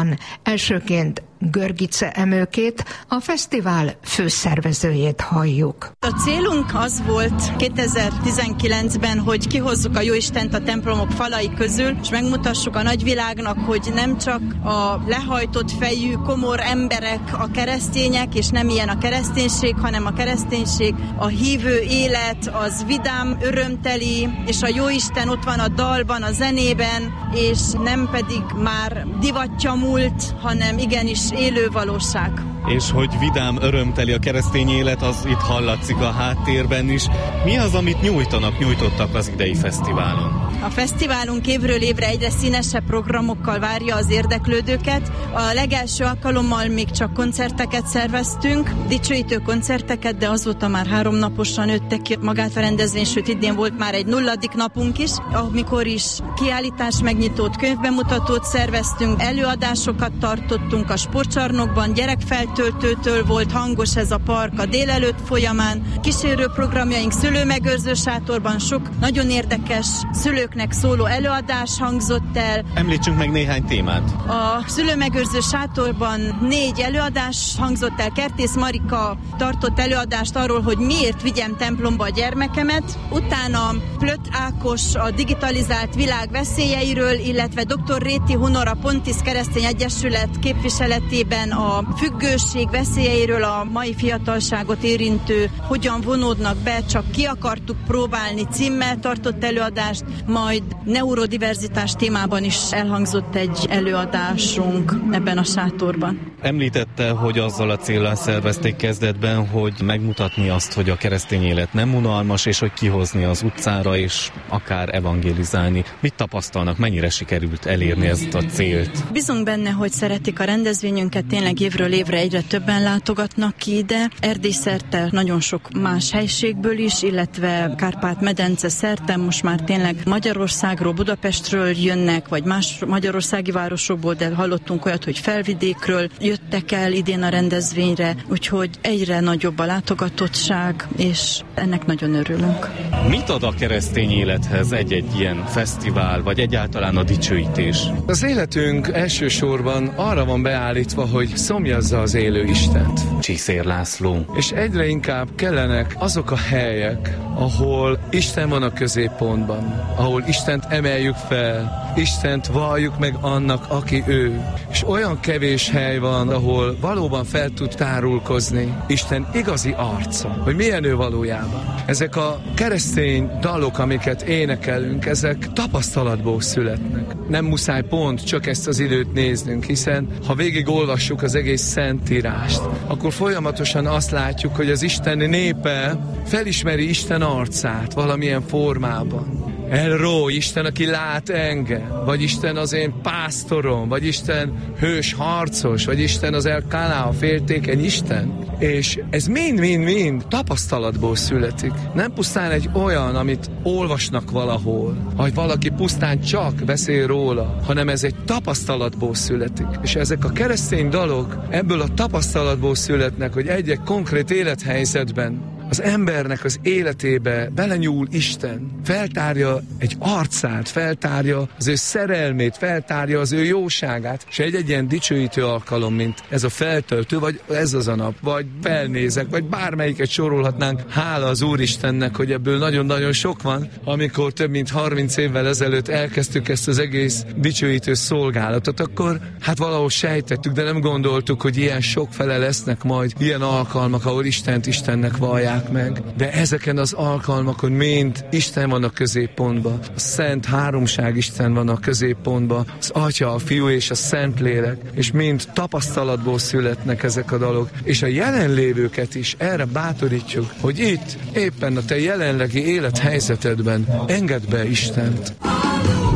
Sátorban elsőként Görgice Emőkét, a fesztivál főszervezőjét halljuk. A célunk az volt 2019-ben, hogy kihozzuk a Jóistent a templomok falai közül, és megmutassuk a nagyvilágnak, hogy nem csak a lehajtott fejű, komor emberek a keresztények, és nem ilyen a kereszténység, hanem a kereszténység, a hívő élet, az vidám, örömteli, és a Jóisten ott van a dalban, a zenében, és nem pedig már divatja múlt, hanem igenis élő valóság. És hogy vidám, örömteli a keresztény élet, az itt hallatszik a háttérben is. Mi az, amit nyújtottak az idei fesztiválon? A fesztiválunk évről évre egyre színesebb programokkal várja az érdeklődőket. A legelső alkalommal még csak koncerteket szerveztünk, dicsőítő koncerteket, de azóta már 3 naposan nőttek ki magát a rendezvény, sőt idén volt már egy 0. napunk is, amikor is kiállítás megnyitót, könyvbemutatót szerveztünk, előadásokat tartottunk a sportcsarnokban, gyerekfeltöltőtől volt hangos ez a park a délelőtt folyamán, kísérő programjaink szülőmegőrző sátorban sok nagyon érdekes szülőknek szóló előadás hangzott el. Említsünk meg néhány témát. A szülőmegőrző sátorban 4 előadás hangzott el. Kertész Marika tartott előadást arról, hogy miért vigyem templomba a gyermekemet. Utána Plött Ákos a digitalizált világ veszélyeiről, illetve dr. Réti Hunor a Pontisz Keresztény Egyesület képviseletében a függőség veszélyeiről, a mai fiatalságot érintő, hogyan vonódnak be, csak ki akartuk próbálni címmel tartott előadást, majd neurodiverzitás témában is elhangzott egy előadásunk ebben a sátorban. Említette, hogy azzal a céllal szervezték kezdetben, hogy megmutatni azt, hogy a keresztény élet nem unalmas, és hogy kihozni az utcára, és akár evangélizálni. Mit tapasztalnak, mennyire sikerült elérni ezt a célt? Bízunk benne, hogy szeretik a rendezvényünket, tényleg évről évre egyre többen látogatnak ki ide. Erdély szerte nagyon sok más helységből is, illetve Kárpát-medence szerte, most már tényleg Magyarországról, Budapestről jönnek, vagy más magyarországi városokból, de hallottunk olyat, hogy Felvidékről jöttek el idén a rendezvényre, úgyhogy egyre nagyobb a látogatottság, és ennek nagyon örülünk. Mit ad a keresztény élethez egy-egy ilyen fesztivál, vagy egyáltalán a dicsőítés? Az életünk elsősorban arra van beállítva, hogy szomjazza az élő Istent. Csiszér László. És egyre inkább kellenek azok a helyek, ahol Isten van a középpontban, ahol Istent emeljük fel, Istent valljuk meg annak, aki ő. És olyan kevés hely van, ahol valóban fel tud tárulkozni Isten igazi arca, hogy milyen ő valójában. Ezek a keresztény dalok, amiket énekelünk, ezek tapasztalatból születnek. Nem muszáj pont csak ezt az időt néznünk, hiszen ha végig olvassuk az egész Szentírást, akkor folyamatosan azt látjuk, hogy az Isten népe felismeri Isten arcát valamilyen formában. El Roi, Isten, aki lát engem, vagy Isten az én pásztorom, vagy Isten hős harcos, vagy Isten az El Kálá, a féltékeny Isten. És ez mind tapasztalatból születik. Nem pusztán egy olyan, amit olvasnak valahol, vagy valaki pusztán csak beszél róla, hanem ez egy tapasztalatból születik. És ezek a keresztény dalok ebből a tapasztalatból születnek, hogy egy-egy konkrét élethelyzetben az embernek az életébe belenyúl Isten, feltárja egy arcát, feltárja az ő szerelmét, feltárja az ő jóságát, és egy ilyen dicsőítő alkalom, mint ez a feltöltő, vagy ez az a nap, vagy felnézek, vagy bármelyiket sorolhatnánk, hála az Úristennek, hogy ebből nagyon-nagyon sok van, amikor több mint 30 évvel ezelőtt elkezdtük ezt az egész dicsőítő szolgálatot, akkor hát valahol sejtettük, de nem gondoltuk, hogy ilyen sokfele lesznek majd ilyen alkalmak, ahol Istent Istennek vallják meg. De ezeken az alkalmakon mind Isten van a középpontban. A Szent Háromság Isten van a középpontban. Az Atya, a Fiú és a Szentlélek. És mind tapasztalatból születnek ezek a dalok. És a jelenlévőket is erre bátorítjuk, hogy itt éppen a te jelenlegi élethelyzetedben engedd be Istent.